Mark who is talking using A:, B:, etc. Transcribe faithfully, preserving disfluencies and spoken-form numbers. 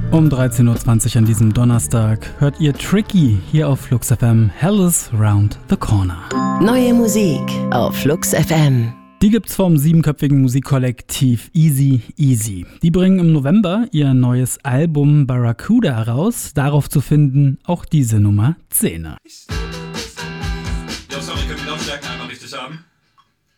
A: Um dreizehn Uhr zwanzig an diesem Donnerstag hört ihr Tricky hier auf Flux F M. Hell is round the corner.
B: Neue Musik auf Flux F M.
A: Die gibt's vom siebenköpfigen Musikkollektiv Easy Easy. Die bringen im November ihr neues Album Barracuda heraus. Darauf zu finden auch diese Nummer zehn.